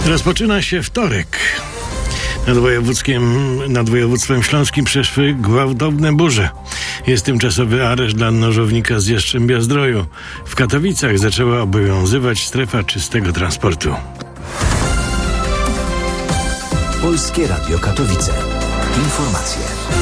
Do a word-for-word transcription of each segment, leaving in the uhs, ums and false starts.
Rozpoczyna się wtorek. Nad wojewódzkiem, nad województwem śląskim przeszły gwałtowne burze. Jest tymczasowy areszt dla nożownika z Jastrzębia-Zdroju. W Katowicach zaczęła obowiązywać strefa czystego transportu. Polskie Radio Katowice. Informacje.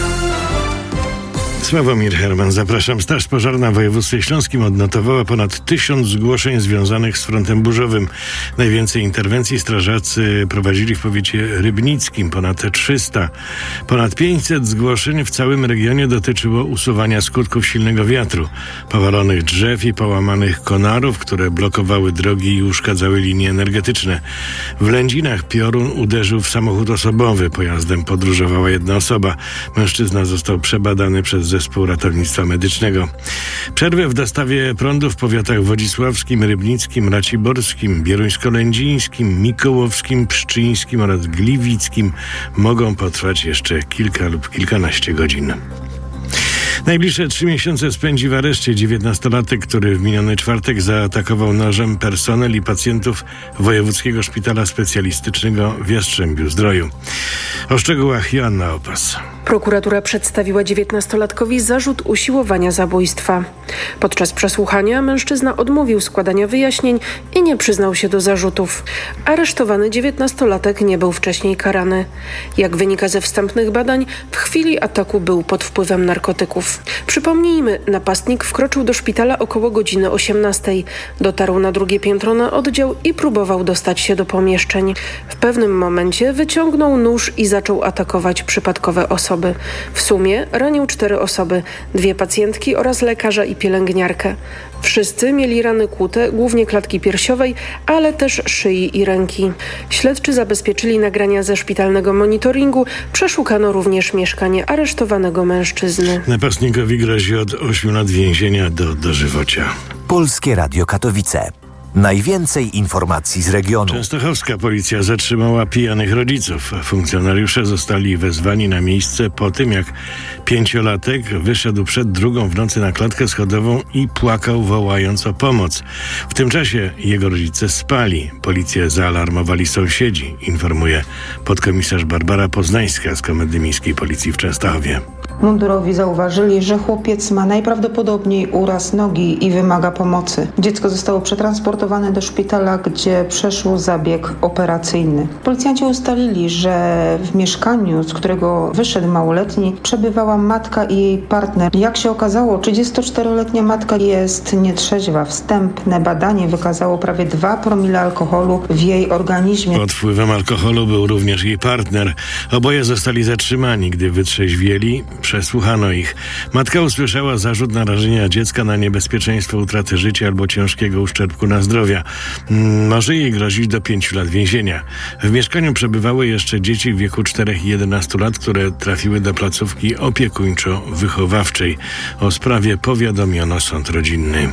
Sławomir Herman, zapraszam. Straż Pożarna w województwie śląskim odnotowała ponad tysiąc zgłoszeń związanych z frontem burzowym. Najwięcej interwencji strażacy prowadzili w powiecie rybnickim, ponad trzysta. Ponad pięćset zgłoszeń w całym regionie dotyczyło usuwania skutków silnego wiatru, powalonych drzew i połamanych konarów, które blokowały drogi i uszkadzały linie energetyczne. W Lędzinach piorun uderzył w samochód osobowy. Pojazdem podróżowała jedna osoba. Mężczyzna został przebadany przez Zespół Ratownictwa Medycznego. Przerwę w dostawie prądu w powiatach wodzisławskim, rybnickim, raciborskim, bieruńsko-lędzińskim, mikołowskim, pszczyńskim oraz gliwickim mogą potrwać jeszcze kilka lub kilkanaście godzin. Najbliższe trzy miesiące spędzi w areszcie dziewiętnastolatek, który w miniony czwartek zaatakował nożem personel i pacjentów Wojewódzkiego Szpitala Specjalistycznego w Jastrzębiu-Zdroju. O szczegółach Joanna Opas. Prokuratura przedstawiła dziewiętnastolatkowi zarzut usiłowania zabójstwa. Podczas przesłuchania mężczyzna odmówił składania wyjaśnień i nie przyznał się do zarzutów. Aresztowany dziewiętnastolatek nie był wcześniej karany. Jak wynika ze wstępnych badań, w chwili ataku był pod wpływem narkotyków. Przypomnijmy, napastnik wkroczył do szpitala około godziny osiemnastej. Dotarł na drugie piętro na oddział i próbował dostać się do pomieszczeń. W pewnym momencie wyciągnął nóż i zaczął atakować przypadkowe osoby. W sumie ranił cztery osoby, dwie pacjentki oraz lekarza i pielęgniarkę. Wszyscy mieli rany kłute, głównie klatki piersiowej, ale też szyi i ręki. Śledczy zabezpieczyli nagrania ze szpitalnego monitoringu, przeszukano również mieszkanie aresztowanego mężczyzny. Napastnikowi grozi od ośmiu lat więzienia do dożywocia. Polskie Radio Katowice. Najwięcej informacji z regionu. Częstochowska policja zatrzymała pijanych rodziców. Funkcjonariusze zostali wezwani na miejsce po tym, jak pięciolatek wyszedł przed drugą w nocy na klatkę schodową i płakał, wołając o pomoc. W tym czasie jego rodzice spali. Policję zaalarmowali sąsiedzi, informuje podkomisarz Barbara Poznańska z Komendy Miejskiej Policji w Częstochowie. Mundurowi zauważyli, że chłopiec ma najprawdopodobniej uraz nogi i wymaga pomocy. Dziecko zostało przetransportowane do szpitala, gdzie przeszło zabieg operacyjny. Policjanci ustalili, że w mieszkaniu, z którego wyszedł małoletni, przebywała matka i jej partner. Jak się okazało, trzydziestoczteroletnia matka jest nietrzeźwa. Wstępne badanie wykazało prawie dwa promile alkoholu w jej organizmie. Pod wpływem alkoholu był również jej partner. Oboje zostali zatrzymani, gdy wytrzeźwieli. Przesłuchano ich. Matka usłyszała zarzut narażenia dziecka na niebezpieczeństwo utraty życia albo ciężkiego uszczerbku na zdrowia. Może jej grozić do pięciu lat więzienia. W mieszkaniu przebywały jeszcze dzieci w wieku czterech i jedenastu lat, które trafiły do placówki opiekuńczo-wychowawczej. O sprawie powiadomiono sąd rodzinny.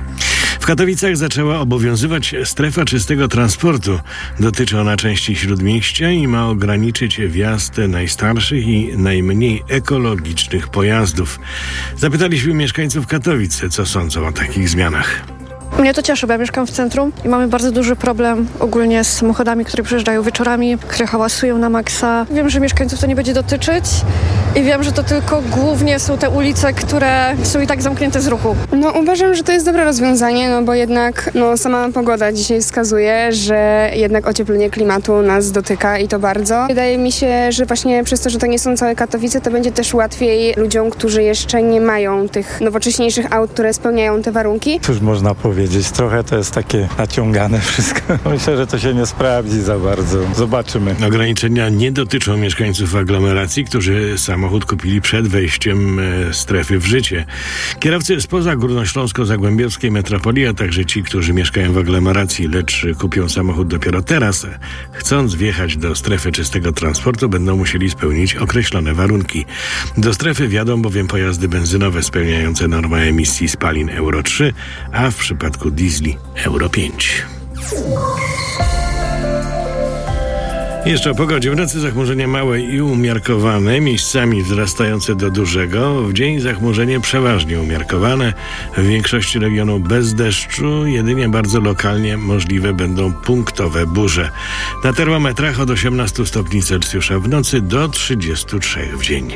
W Katowicach zaczęła obowiązywać strefa czystego transportu. Dotyczy ona części Śródmieścia i ma ograniczyć wjazd najstarszych i najmniej ekologicznych pojazdów. Zapytaliśmy mieszkańców Katowic, co sądzą o takich zmianach. Mnie to cieszy, bo ja mieszkam w centrum i mamy bardzo duży problem ogólnie z samochodami, które przyjeżdżają wieczorami, które hałasują na maksa. Wiem, że mieszkańców to nie będzie dotyczyć i wiem, że to tylko głównie są te ulice, które są i tak zamknięte z ruchu. No uważam, że to jest dobre rozwiązanie, no bo jednak no, sama pogoda dzisiaj wskazuje, że jednak ocieplenie klimatu nas dotyka i to bardzo. Wydaje mi się, że właśnie przez to, że to nie są całe Katowice, to będzie też łatwiej ludziom, którzy jeszcze nie mają tych nowocześniejszych aut, które spełniają te warunki. Cóż można powiedzieć? Trochę to jest takie naciągane wszystko. Myślę, że to się nie sprawdzi za bardzo. Zobaczymy. Ograniczenia nie dotyczą mieszkańców aglomeracji, którzy samochód kupili przed wejściem e, strefy w życie. Kierowcy spoza górnośląsko-zagłębiowskiej metropolii, a także ci, którzy mieszkają w aglomeracji, lecz kupią samochód dopiero teraz, chcąc wjechać do strefy czystego transportu, będą musieli spełnić określone warunki. Do strefy wjadą bowiem pojazdy benzynowe spełniające normę emisji spalin Euro trzy, a w przypadku diesli Euro pięć. Jeszcze o pogodzie. W nocy zachmurzenie małe i umiarkowane, miejscami wzrastające do dużego. W dzień zachmurzenie przeważnie umiarkowane. W większości regionu bez deszczu. Jedynie bardzo lokalnie możliwe będą punktowe burze. Na termometrach od osiemnastu stopni Celsjusza w nocy do trzydziestu trzech w dzień.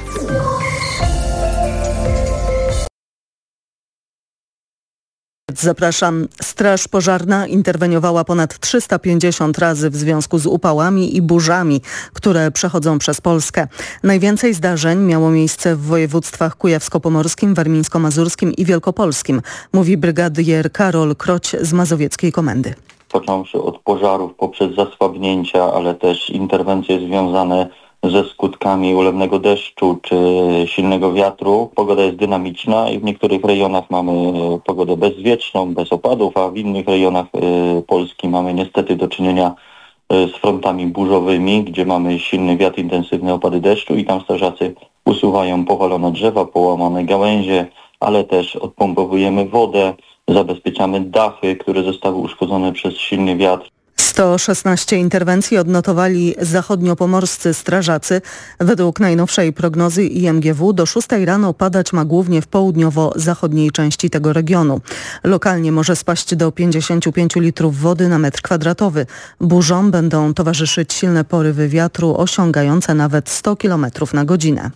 Zapraszam. Straż Pożarna interweniowała ponad trzysta pięćdziesiąt razy w związku z upałami i burzami, które przechodzą przez Polskę. Najwięcej zdarzeń miało miejsce w województwach kujawsko-pomorskim, warmińsko-mazurskim i wielkopolskim, mówi brygadier Karol Kroć z Mazowieckiej Komendy. Począwszy od pożarów poprzez zasłabnięcia, ale też interwencje związane ze skutkami ulewnego deszczu czy silnego wiatru. Pogoda jest dynamiczna i w niektórych rejonach mamy pogodę bezwietrzną, bez opadów, a w innych rejonach Polski mamy niestety do czynienia z frontami burzowymi, gdzie mamy silny wiatr, intensywne opady deszczu i tam strażacy usuwają powalone drzewa, połamane gałęzie, ale też odpompowujemy wodę, zabezpieczamy dachy, które zostały uszkodzone przez silny wiatr. sto szesnaście interwencji odnotowali zachodniopomorscy strażacy. Według najnowszej prognozy I M G W do szóstej rano padać ma głównie w południowo-zachodniej części tego regionu. Lokalnie może spaść do pięćdziesięciu pięciu litrów wody na metr kwadratowy. Burzom będą towarzyszyć silne porywy wiatru osiągające nawet sto kilometrów na godzinę.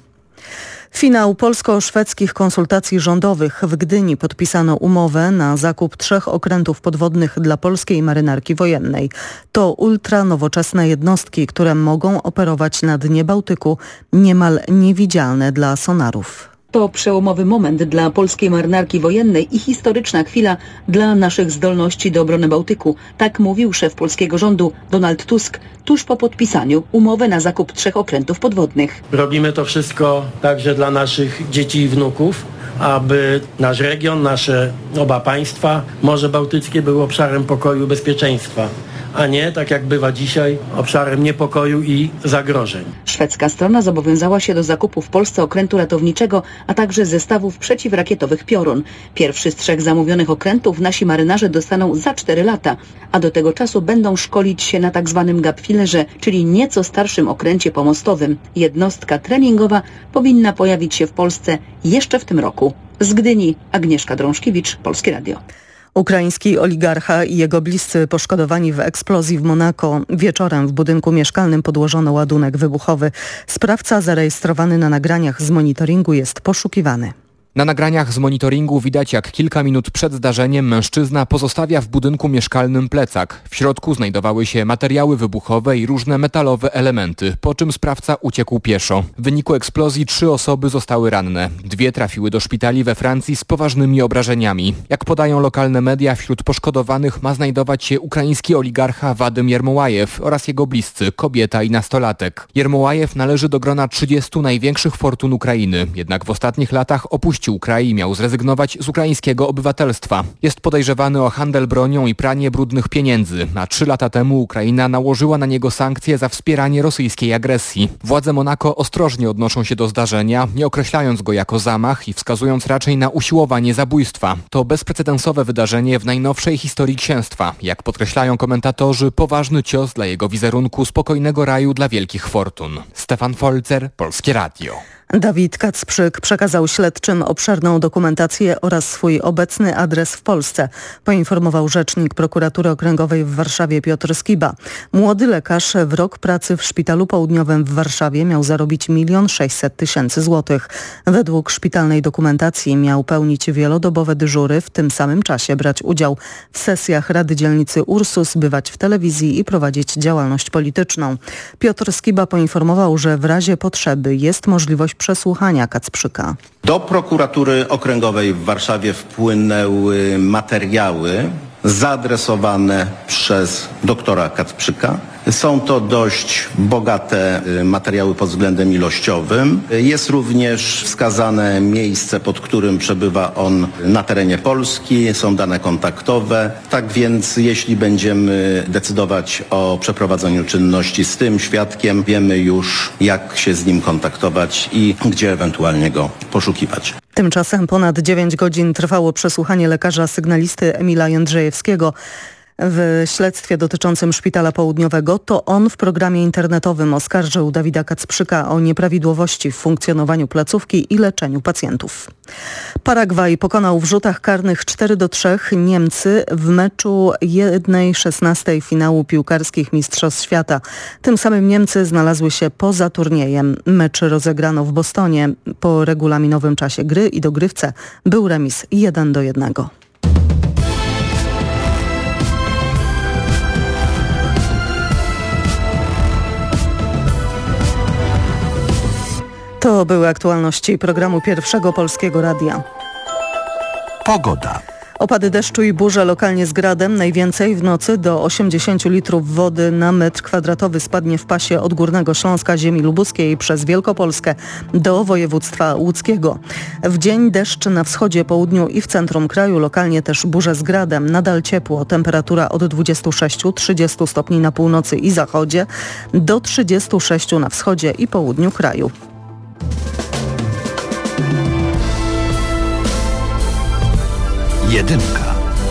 Finał polsko-szwedzkich konsultacji rządowych. W Gdyni podpisano umowę na zakup trzech okrętów podwodnych dla polskiej marynarki wojennej. To ultranowoczesne jednostki, które mogą operować na dnie Bałtyku, niemal niewidzialne dla sonarów. To przełomowy moment dla polskiej marynarki wojennej i historyczna chwila dla naszych zdolności do obrony Bałtyku. Tak mówił szef polskiego rządu Donald Tusk tuż po podpisaniu umowy na zakup trzech okrętów podwodnych. Robimy to wszystko także dla naszych dzieci i wnuków, aby nasz region, nasze oba państwa, Morze Bałtyckie były obszarem pokoju i bezpieczeństwa, a nie, tak jak bywa dzisiaj, obszarem niepokoju i zagrożeń. Szwedzka strona zobowiązała się do zakupu w Polsce okrętu ratowniczego, a także zestawów przeciwrakietowych Piorun. Pierwszy z trzech zamówionych okrętów nasi marynarze dostaną za cztery lata, a do tego czasu będą szkolić się na tzw. gapfilerze, czyli nieco starszym okręcie pomostowym. Jednostka treningowa powinna pojawić się w Polsce jeszcze w tym roku. Z Gdyni Agnieszka Drążkiewicz, Polskie Radio. Ukraiński oligarcha i jego bliscy poszkodowani w eksplozji w Monako. Wieczorem w budynku mieszkalnym podłożono ładunek wybuchowy. Sprawca zarejestrowany na nagraniach z monitoringu jest poszukiwany. Na nagraniach z monitoringu widać, jak kilka minut przed zdarzeniem mężczyzna pozostawia w budynku mieszkalnym plecak. W środku znajdowały się materiały wybuchowe i różne metalowe elementy, po czym sprawca uciekł pieszo. W wyniku eksplozji trzy osoby zostały ranne. Dwie trafiły do szpitali we Francji z poważnymi obrażeniami. Jak podają lokalne media, wśród poszkodowanych ma znajdować się ukraiński oligarcha Wadym Jermołajew oraz jego bliscy, kobieta i nastolatek. Jermołajew należy do grona trzydziestu największych fortun Ukrainy, jednak w ostatnich latach opuścił kraj i miał zrezygnować z ukraińskiego obywatelstwa. Jest podejrzewany o handel bronią i pranie brudnych pieniędzy, a trzy lata temu Ukraina nałożyła na niego sankcje za wspieranie rosyjskiej agresji. Władze Monako ostrożnie odnoszą się do zdarzenia, nie określając go jako zamach i wskazując raczej na usiłowanie zabójstwa. To bezprecedensowe wydarzenie w najnowszej historii księstwa. Jak podkreślają komentatorzy, poważny cios dla jego wizerunku spokojnego raju dla wielkich fortun. Stefan Folzer, Polskie Radio. Dawid Kacprzyk przekazał śledczym obszerną dokumentację oraz swój obecny adres w Polsce, poinformował rzecznik Prokuratury Okręgowej w Warszawie Piotr Skiba. Młody lekarz w rok pracy w Szpitalu Południowym w Warszawie miał zarobić milion sześćset tysięcy złotych. Według szpitalnej dokumentacji miał pełnić wielodobowe dyżury, w tym samym czasie brać udział w sesjach Rady Dzielnicy Ursus, bywać w telewizji i prowadzić działalność polityczną. Piotr Skiba poinformował, że w razie potrzeby jest możliwość przesłuchania Kacprzyka. Do Prokuratury Okręgowej w Warszawie wpłynęły materiały zaadresowane przez doktora Kacprzyka. Są to dość bogate materiały pod względem ilościowym. Jest również wskazane miejsce, pod którym przebywa on na terenie Polski. Są dane kontaktowe. Tak więc jeśli będziemy decydować o przeprowadzeniu czynności z tym świadkiem, wiemy już, jak się z nim kontaktować i gdzie ewentualnie go poszukiwać. Tymczasem ponad dziewięć godzin trwało przesłuchanie lekarza sygnalisty Emila Jędrzejewskiego. W śledztwie dotyczącym Szpitala Południowego to on w programie internetowym oskarżył Dawida Kacprzyka o nieprawidłowości w funkcjonowaniu placówki i leczeniu pacjentów. Paragwaj pokonał w rzutach karnych cztery do trzech Niemcy w meczu jednej szesnastej finału piłkarskich Mistrzostw Świata. Tym samym Niemcy znalazły się poza turniejem. Mecz rozegrano w Bostonie. Po regulaminowym czasie gry i dogrywce był remis jeden do jednego. To były aktualności programu Pierwszego Polskiego Radia. Pogoda. Opady deszczu i burze lokalnie z gradem. Najwięcej w nocy do osiemdziesiąt litrów wody na metr kwadratowy spadnie w pasie od Górnego Śląska, ziemi lubuskiej przez Wielkopolskę do województwa łódzkiego. W dzień deszcz na wschodzie, południu i w centrum kraju. Lokalnie też burze z gradem. Nadal ciepło. Temperatura od dwudziestu sześciu do trzydziestu stopni na północy i zachodzie do trzydziestu sześciu na wschodzie i południu kraju. Jedynka.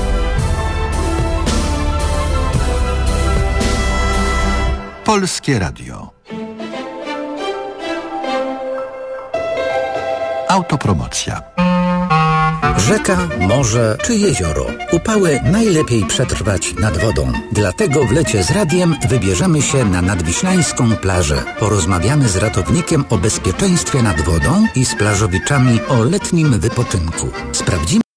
Polskie Radio. Autopromocja. Rzeka, morze czy jezioro. Upały najlepiej przetrwać nad wodą. Dlatego w lecie z radiem wybierzemy się na nadwiślańską plażę. Porozmawiamy z ratownikiem o bezpieczeństwie nad wodą i z plażowiczami o letnim wypoczynku. Sprawdzimy